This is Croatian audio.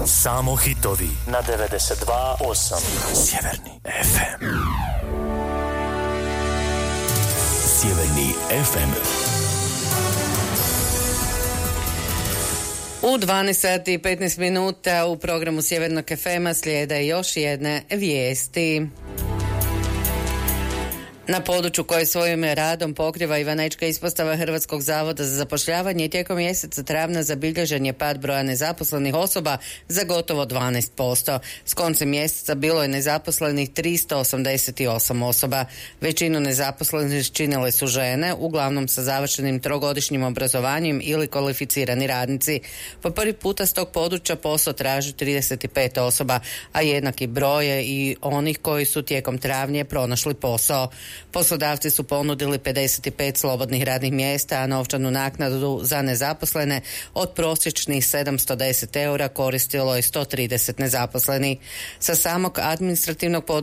Samo hitovi na 92.8 Sjeverni FM. Sjeverni FM. U 12 sati i 15 minuta u programu Sjevernog FM-a slijede još jedne vijesti. Na području koje svojim radom pokriva Ivanečka ispostava Hrvatskog zavoda za zapošljavanje tijekom mjeseca travnja zabilježen je pad broja nezaposlenih osoba za gotovo 12%. S koncem mjeseca bilo je nezaposlenih 388 osoba. Većinu nezaposlenih činile su žene, uglavnom sa završenim trogodišnjim obrazovanjem ili kvalificirani radnici. Po prvi puta s tog područja posao traži 35 osoba, a jednaki broj je i onih koji su tijekom travnja pronašli posao. Poslodavci su ponudili 55 slobodnih radnih mjesta, a novčanu naknadu za nezaposlene od prosječnih 710 eura koristilo je 130 nezaposlenih. Sa samog administrativnog područja